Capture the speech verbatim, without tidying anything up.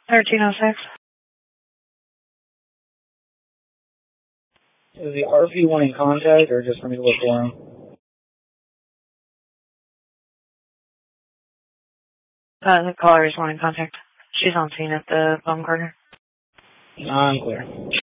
thirteen oh six. Is the R P wanting contact or just for me to look for him? Uh, the caller is wanting contact. She's on scene at the bum corner. I'm clear.